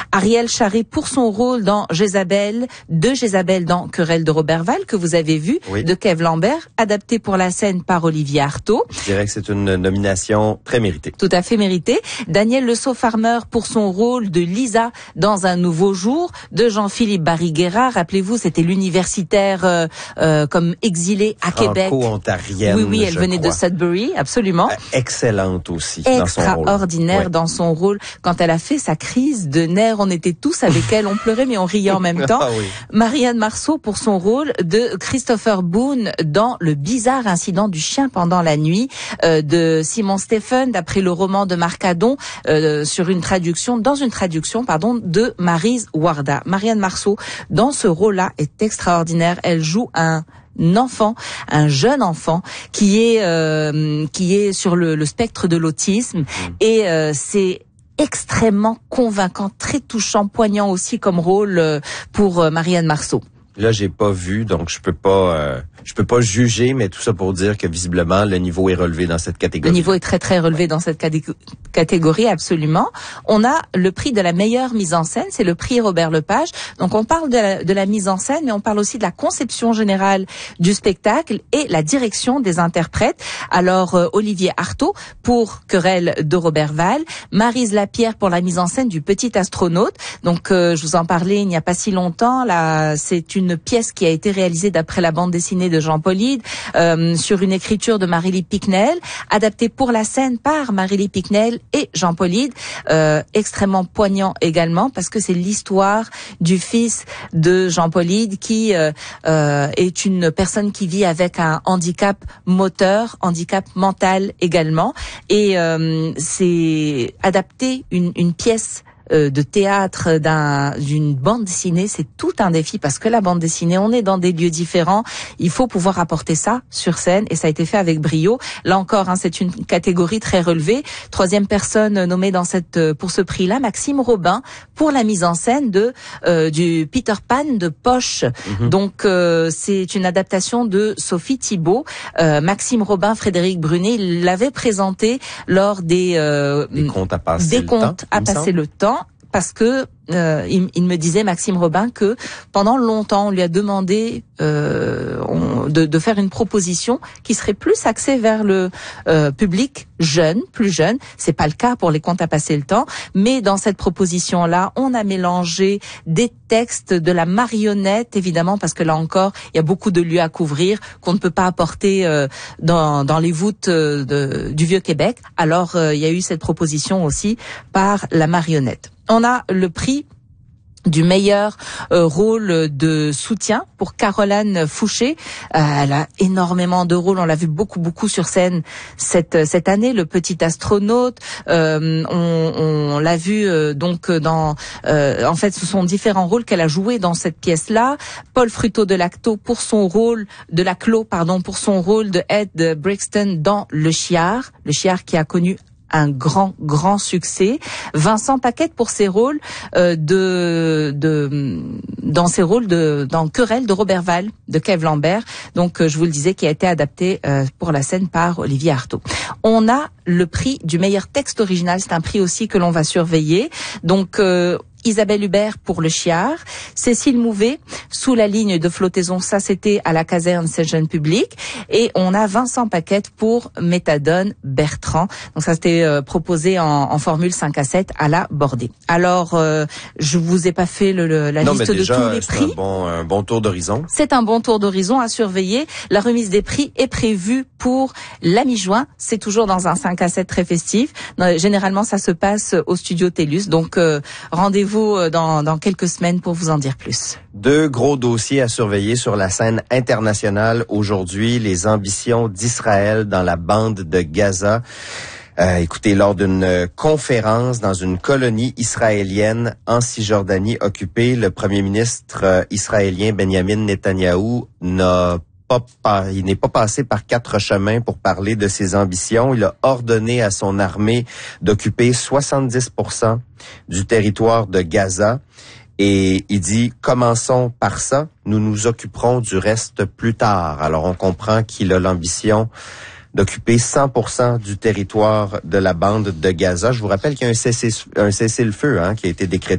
Ariel Charret pour son rôle dans Jézabel dans Querelle de Roberval, que vous avez vu, de Kev Lambert, adapté pour la scène par Olivier Artaud. Je dirais que c'est une nomination très méritée. Tout à fait méritée. Daniel Le Sceau-Farmer pour son rôle de Lisa dans Un nouveau jour, de Jean-Philippe Barry-Guerra. Rappelez-vous, c'était l'universitaire comme exilée à Québec. Franco-ontarienne. Oui, elle venait de Sudbury, absolument. Excellente aussi extraordinaire dans son rôle. Quand elle a fait sa crise de nerfs, on était tous avec elle, on pleurait mais on riait en même temps. Marianne Marceau pour son rôle de Christopher Boone dans Le bizarre incident du chien pendant la nuit, de Simon Stephen, d'après le roman de Marc Adon, dans une traduction de Maryse Warda. Marianne Marceau dans ce rôle-là est extraordinaire. Elle joue un jeune enfant qui est sur le spectre de l'autisme et c'est extrêmement convaincant, très touchant, poignant aussi comme rôle pour Marianne Marceau. Là, j'ai pas vu, donc je peux pas juger, mais tout ça pour dire que visiblement le niveau est relevé dans cette catégorie. Le niveau est très très relevé dans cette catégorie, absolument. On a le prix de la meilleure mise en scène, c'est le prix Robert Lepage. Donc on parle de la mise en scène, mais on parle aussi de la conception générale du spectacle et la direction des interprètes. Alors Olivier Artaud pour Querelle de Roberval, Maryse Lapierre pour la mise en scène du Petit astronaute. Donc je vous en parlais il n'y a pas si longtemps. Là, c'est une pièce qui a été réalisée d'après la bande dessinée de Jean Paulide, sur une écriture de Marie-Lie Piquenel, adaptée pour la scène par Marie-Lie Piquenel et Jean Paulide, extrêmement poignant également parce que c'est l'histoire du fils de Jean Paulide qui est une personne qui vit avec un handicap moteur, handicap mental également, et c'est adapter une pièce de théâtre d'une bande dessinée, c'est tout un défi parce que la bande dessinée, on est dans des lieux différents, il faut pouvoir apporter ça sur scène et ça a été fait avec brio. Là encore, c'est une catégorie très relevée. Troisième personne nommée pour ce prix-là, Maxime Robin pour la mise en scène du Peter Pan de Poche. Donc c'est une adaptation de Sophie Thibault. Maxime Robin, Frédéric Brunet, il l'avait présenté lors des comptes à passer le temps. Parce que il me disait, Maxime Robin, que pendant longtemps on lui a demandé de faire une proposition qui serait plus axée vers le public plus jeune. C'est pas le cas pour les contes à passer le temps, mais dans cette proposition-là, on a mélangé des textes, de la marionnette, évidemment, parce que là encore, il y a beaucoup de lieux à couvrir qu'on ne peut pas apporter dans les voûtes du Vieux-Québec. Alors, il y a eu cette proposition aussi par la marionnette. On a le prix du meilleur rôle de soutien pour Caroline Fouché. Elle a énormément de rôles, on l'a vu beaucoup sur scène cette année. Le Petit astronaute, on l'a vu donc dans en fait ce sont différents rôles qu'elle a joués dans cette pièce-là. Paul Fruteau de Laclos pour son rôle de Ed Brixton dans Le Chiard qui a connu un grand succès. Vincent Paquette pour ses rôles dans Querelle de Roberval de Kev Lambert. Donc je vous le disais, qui a été adapté pour la scène par Olivier Artaud. On a le prix du meilleur texte original, c'est un prix aussi que l'on va surveiller. Donc Isabelle Hubert pour Le Chiard, Cécile Mouvet, Sous la ligne de flottaison, ça c'était à la caserne Saint-Jean Public, et on a Vincent Paquette pour Méthadone Bertrand. Donc ça c'était proposé en formule 5 à 7 à la Bordée. Alors je vous ai pas fait la liste de tous les prix. Un bon tour d'horizon. C'est un bon tour d'horizon à surveiller. La remise des prix est prévue pour la mi-juin. C'est toujours dans un 5 à 7 très festif. Généralement ça se passe au studio TELUS. Donc rendez-vous dans quelques semaines pour vous en dire plus. 2 gros dossiers à surveiller sur la scène internationale aujourd'hui, les ambitions d'Israël dans la bande de Gaza. Écoutez, lors d'une conférence dans une colonie israélienne en Cisjordanie occupée, le premier ministre israélien Benjamin Netanyahou il n'est pas passé par 4 chemins pour parler de ses ambitions. Il a ordonné à son armée d'occuper 70% du territoire de Gaza. Et il dit, commençons par ça, nous nous occuperons du reste plus tard. Alors on comprend qu'il a l'ambition d'occuper 100% du territoire de la bande de Gaza. Je vous rappelle qu'il y a un cessez-le-feu qui a été décrété